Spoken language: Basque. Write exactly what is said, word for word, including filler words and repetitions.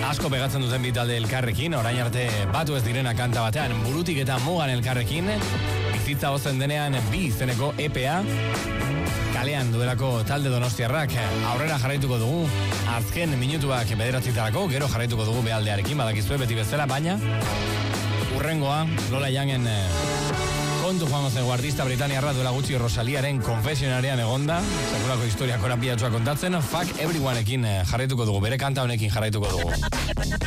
Asko pegatzen duten bi talde elkarrekin, orain arte batu ez direna kanta batean, burutik eta mugan elkarrekin, bizitza ozen denean bi izeneko E P A, kalean duelako talde donostiarrak aurrera jarraituko dugu, azken minutuak bederatzitarako, gero jarraituko dugu behaldearekin, badakizue beti bezala, baina urrengoa, Lola Youngen kontu joango zen artista britaniarra duela gutxi Rosaliaren konfesionarian egonda, sekulako historia korapiatxoa kontatzen, Fuck Everyoneekin jarraituko dugu, bere kanta honekin jarraituko dugu.